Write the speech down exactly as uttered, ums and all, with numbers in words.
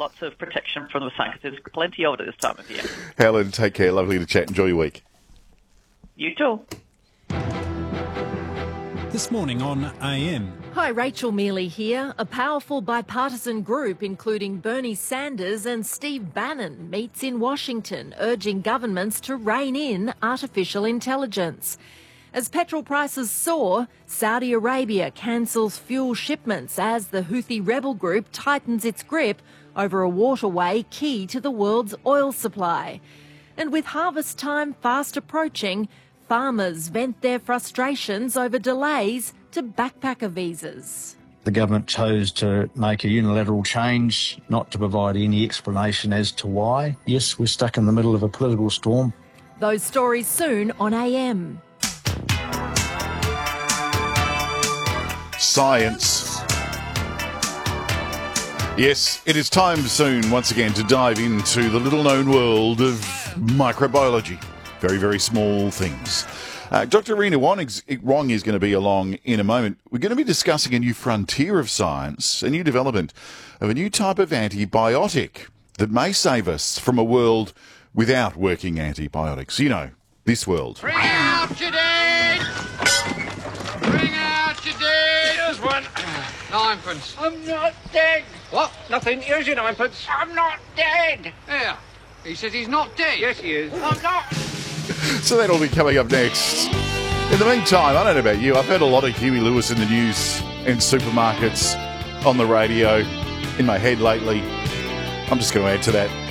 lots of protection from the sun, because there's plenty of it this time of year. Helen, take care. Lovely to chat. Enjoy your week. You too. This morning on A M. Hi, Rachel Mealy here. A powerful bipartisan group, including Bernie Sanders and Steve Bannon, meets in Washington, urging governments to rein in artificial intelligence. As petrol prices soar, Saudi Arabia cancels fuel shipments as the Houthi rebel group tightens its grip over a waterway key to the world's oil supply. And with harvest time fast approaching, farmers vent their frustrations over delays to backpacker visas. The government chose to make a unilateral change, not to provide any explanation as to why. Yes, we're stuck in the middle of a political storm. Those stories soon on A M. Science. Yes, it is time soon, once again, to dive into the little-known world of microbiology. Very, very small things. Uh, Doctor Rena Wong is, Wong is going to be along in a moment. We're going to be discussing a new frontier of science, a new development of a new type of antibiotic that may save us from a world without working antibiotics. You know, this world. Bring out your dead! Bring out your dead! Here's one. Ninepence. I'm not dead. What? Nothing. Here's your ninepence. I'm not dead. There. He says he's not dead. Yes, he is. I'm not. So that'll be coming up next. In the meantime, I don't know about you, I've heard a lot of Huey Lewis in the news, in supermarkets, on the radio, in my head lately. I'm just going to add to that.